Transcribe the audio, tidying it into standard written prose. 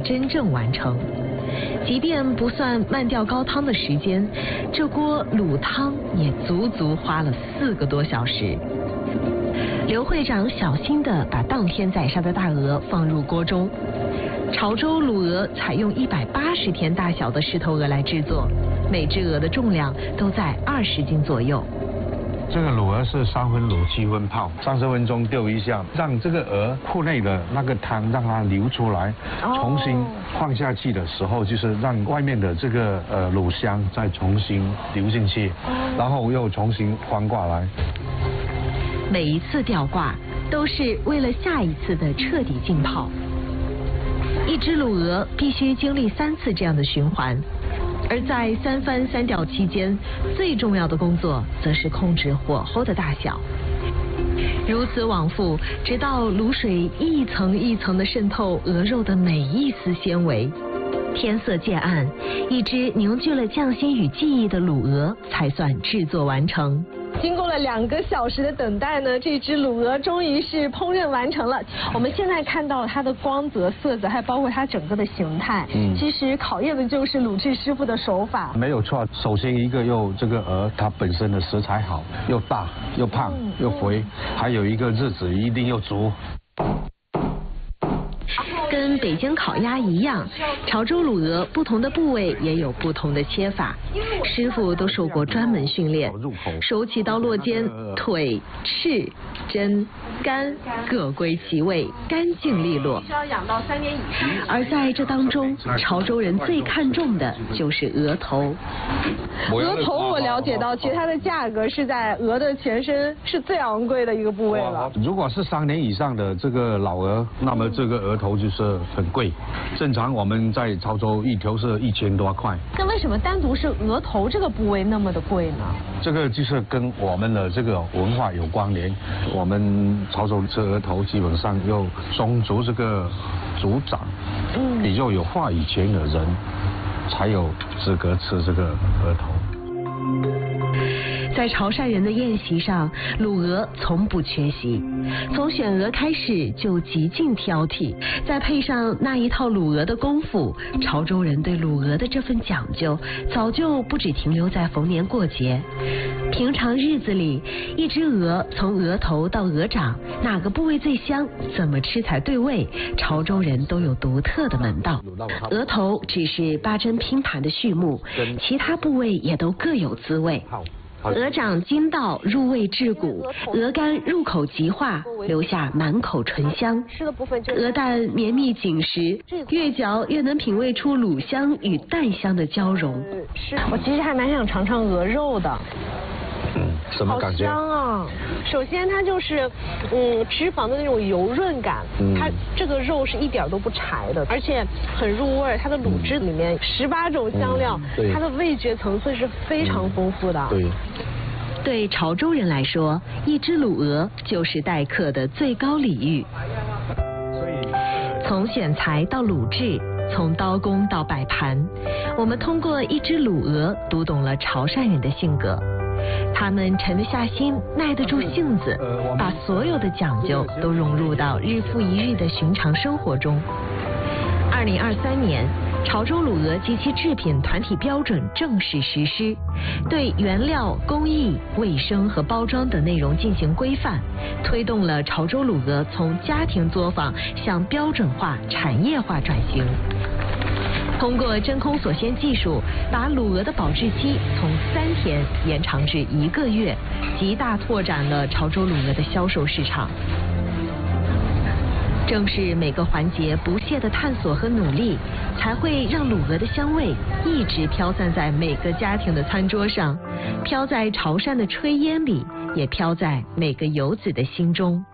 真正完成。即便不算慢吊高汤的时间，这锅卤汤也足足花了4个多小时。刘会长小心地把当天宰杀的大鹅放入锅中。潮州卤鹅采用180天大小的狮头鹅来制作，每只鹅的重量都在20斤左右。 这个卤鹅是3分卤7分泡，30分钟丢一下，让这个鹅腹内的那个汤让它流出来，重新放下去的时候，就是让外面的这个卤香再重新流进去，然后又重新翻过来。 每一次吊挂都是为了下一次的彻底浸泡。一只卤鹅必须经历3次这样的循环，而在3翻3吊期间，最重要的工作则是控制火候的大小。如此往复，直到卤水一层一层地渗透鹅肉的每一丝纤维。天色渐暗，一只凝聚了匠心与技艺的卤鹅才算制作完成。经过了2个小时的等待呢，这只卤鹅终于是烹饪完成了。我们现在看到它的光泽、色泽，还包括它整个的形态。其实考验的就是卤制师傅的手法。没有错，首先一个这个鹅它本身的食材好，又大又胖又肥，还有一个日子一定又足。跟北京烤鸭一样，潮州卤鹅不同的部位也有不同的切法，师傅都受过专门训练，手起刀落间，腿、翅、胗、肝各归其位，干净利落。需要养到3年以上。而在这当中，潮州人最看重的就是鹅头。鹅头我了解到，其实它的价格是在鹅的全身是最昂贵的一个部位了。如果是3年以上的这个老鹅，那么这个鹅头就是很贵，正常我们在潮州一条是1000多块。那为什么单独是鹅头这个部位那么的贵呢？这个就是跟我们的这个文化有关联。我们潮州吃鹅头基本上要宗族这个族长，比较有话语权的人才有资格吃这个鹅头。在潮汕人的宴席上，卤鹅从不缺席，从选鹅开始就极尽挑剔，再配上那一套卤鹅的功夫，潮州人对卤鹅的这份讲究早就不只停留在逢年过节。平常日子里，一只鹅从鹅头到鹅掌，哪个部位最香，怎么吃才对味，潮州人都有独特的门道。鹅头只是八珍拼盘的序幕，其他部位也都各有滋味。鹅掌筋道入味至骨，鹅肝入口即化，留下满口醇香。鹅蛋绵密紧实，越嚼越能品味出卤香与蛋香的交融。我其实还蛮想尝尝鹅肉的。什么感觉？好香啊！首先它就是脂肪的那种油润感，它这个肉是一点都不柴的，而且很入味。它的卤汁里面18种香料，它的味觉层次是非常丰富的。对潮州人来说，一只卤鹅就是待客的最高礼遇。从选材到卤制，从刀工到摆盘，我们通过一只卤鹅读懂了潮汕人的性格。他们沉得下心，耐得住性子，把所有的讲究都融入到日复一日的寻常生活中。2023年，潮州卤鹅及其制品团体标准正式实施，对原料、工艺、卫生和包装等内容进行规范，推动了潮州卤鹅从家庭作坊向标准化、产业化转型。通过真空锁鲜技术，把卤鹅的保质期从3天延长至1个月，极大拓展了潮州卤鹅的销售市场。正是每个环节不懈的探索和努力，才会让卤鹅的香味一直飘散在每个家庭的餐桌上，飘在潮汕的炊烟里，也飘在每个游子的心中。